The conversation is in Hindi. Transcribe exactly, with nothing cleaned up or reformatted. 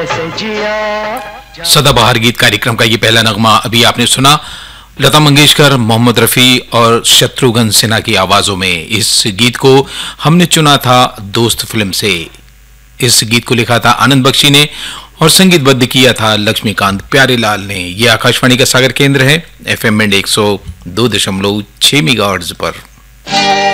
सदाबहार गीत कार्यक्रम का ये पहला नगमा अभी आपने सुना। लता मंगेशकर, मोहम्मद रफी और शत्रुघ्न सिन्हा की आवाजों में इस गीत को हमने चुना था दोस्त फिल्म से। इस गीत को लिखा था आनंद बख्शी ने और संगीतबद्ध किया था लक्ष्मीकांत प्यारेलाल ने। यह आकाशवाणी का सागर केंद्र है, एफएम बैंड एक सौ दो दशमलव छह मेगाहर्ट्ज पर।